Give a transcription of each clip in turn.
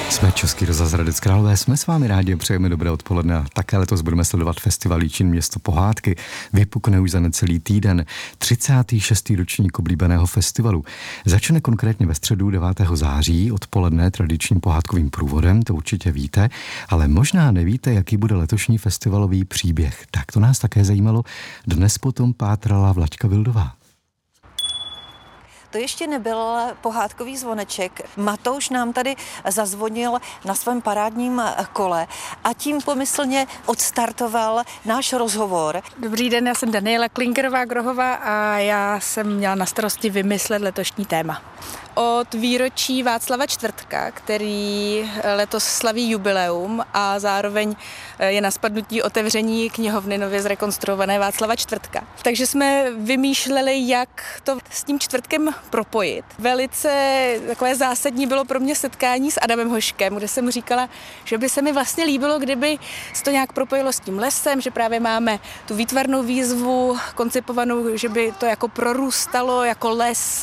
Jsme Český rozhlas Hradec Králové, jsme s vámi rádi, přejeme dobré odpoledne a také letos budeme sledovat festival Jičín město pohádky. Vypukne už za necelý týden, 36. ročník oblíbeného festivalu. Začne konkrétně ve středu 9. září odpoledne tradičním pohádkovým průvodem, to určitě víte, ale možná nevíte, jaký bude letošní festivalový příběh. Tak to nás také zajímalo. Dnes potom pátrala Vlaďka Vildová. To ještě nebyl pohádkový zvoneček. Matouš nám tady zazvonil na svém parádním kole a tím pomyslně odstartoval náš rozhovor. Dobrý den, já jsem Daniela Klinkerová-Grohová a já jsem měla na starosti vymyslet letošní téma. Od výročí Václava Čtvrtka, který letos slaví jubileum a zároveň je na spadnutí otevření knihovny nově zrekonstruované Václava Čtvrtka. Takže jsme vymýšleli, jak to s tím čtvrtkem propojit. Velice takové zásadní bylo pro mě setkání s Adamem Hoškem, kde jsem mu říkala, že by se mi vlastně líbilo, kdyby se to nějak propojilo s tím lesem, že právě máme tu výtvarnou výzvu koncipovanou, že by to jako prorůstalo jako les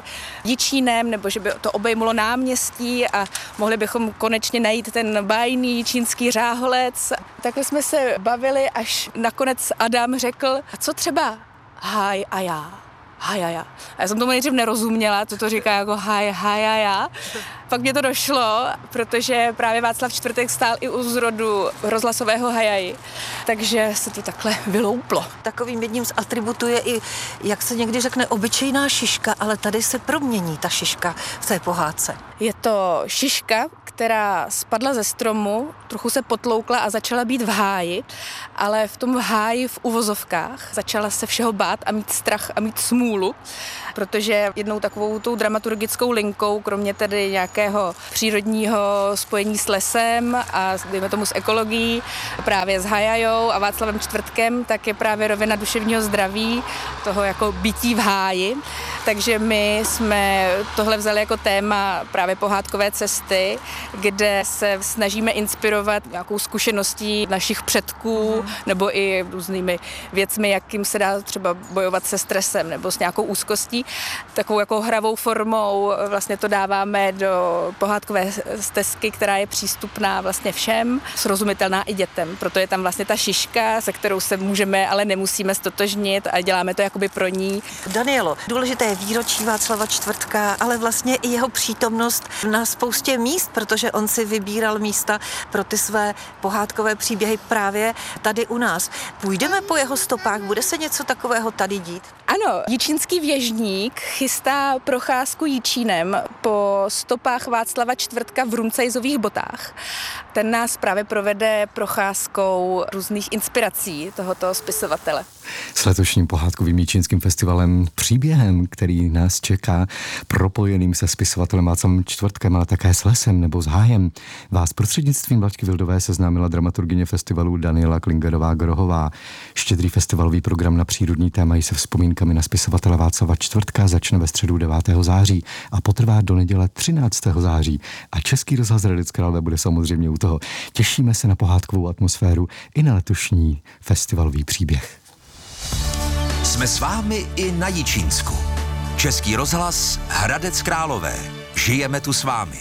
Jičínem, nebo že by to obejmulo náměstí a mohli bychom konečně najít ten bájný čínský řáholec. Takhle jsme se bavili, až nakonec Adam řekl, a co třeba haj a já? Haj a já. A já jsem tomu nejdřív nerozuměla, co to říká jako haj a já. Pak mě to došlo, protože právě Václav Čtvrtek stál i u zrodu rozhlasového hajaji. Takže se to takhle vylouplo. Takovým jedním z atributů je i, jak se někdy řekne, obyčejná šiška, ale tady se promění ta šiška v té pohádce. Je to šiška, která spadla ze stromu, trochu se potloukla a začala být v háji, ale v tom háji v uvozovkách začala se všeho bát a mít strach a mít smůlu, protože jednou takovou tou dramaturgickou linkou, kromě tedy nějakého přírodního spojení s lesem a dejme tomu s ekologií, právě s hajajou a Václavem Čtvrtkem, tak je právě rovina duševního zdraví, toho jako bytí v háji. Takže my jsme tohle vzali jako téma právě pohádkové cesty, kde se snažíme inspirovat nějakou zkušeností našich předků nebo i různými věcmi, jakým se dá třeba bojovat se stresem nebo s nějakou úzkostí. Takovou jako hravou formou vlastně to dáváme do pohádkové stezky, která je přístupná vlastně všem, srozumitelná i dětem. Proto je tam vlastně ta šiška, se kterou se můžeme, ale nemusíme stotožnit a děláme to jakoby pro ní. Danielo, důležité je výročí Václava Čtvrtka, ale vlastně i jeho přítomnost na spoustě míst, protože on si vybíral místa pro ty své pohádkové příběhy právě tady u nás. Půjdeme po jeho stopách, bude se něco takového tady dít? Ano, Jičínský věžník chystá procházku Jičínem po stopách Václava Čtvrtka v runcejzových botách. Ten nás právě provede procházkou různých inspirací tohoto spisovatele. S letošním pohádkovým jičínským festivalem, příběhem, který nás čeká, propojeným se spisovatelem Václavem Čtvrtkem, ale také s lesem nebo s hájem, vás prostřednictvím Vlaďky Vildové seznámila dramaturgyně festivalu Daniela Klinkerová-Grohová. Štědrý festivalový program na přírodní téma se vzpomínkami na spisovatele Václava Čtvrtka začne ve středu 9. září a potrvá do neděle 13. září. A Český rozhlas Hradec Králové bude samozřejmě u toho. Těšíme se na pohádkovou atmosféru i na letošní festivalový příběh. Jsme s vámi i na Jičínsku. Český rozhlas Hradec Králové. Žijeme tu s vámi.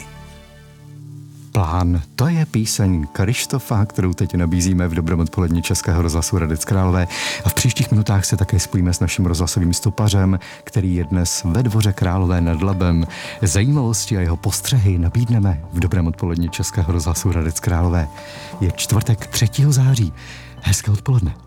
Plán, to je píseň Krištofa, kterou teď nabízíme v dobrém odpoledni Českého rozhlasu Hradec Králové. A v příštích minutách se také spojíme s naším rozhlasovým stopařem, který je dnes ve Dvoře Králové nad Labem. Zajímavosti a jeho postřehy nabídneme v dobrém odpoledni Českého rozhlasu Hradec Králové. Je čtvrtek 3. září. Hezké odpoledne.